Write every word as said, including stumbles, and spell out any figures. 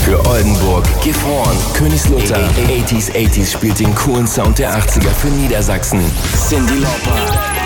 für Oldenburg, Gifhorn, Königslutter. achtziger achtziger spielt den coolen Sound der achtziger für Niedersachsen. Cyndi Lauper.